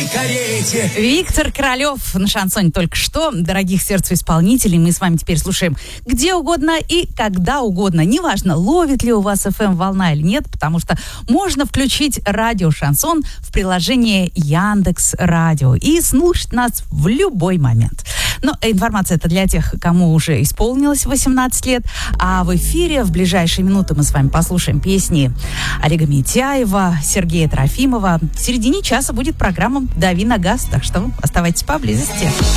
карете. Виктор Королёв на шансоне только что. Дорогих сердцу исполнителей мы с вами теперь слушаем где угодно и когда угодно. Неважно, ловит ли у вас FM-волна или нет, потому что можно включить радио «Шансон» в приложении Яндекс.Радио и слушать нас в любой момент. Но информация это для тех, кому уже исполнилось 18 лет. А в эфире в ближайшие минуты мы с вами послушаем песни Олега Митяева, Сергея Трофимова. В середине часа будет программа «Дави на газ», так что оставайтесь поблизости.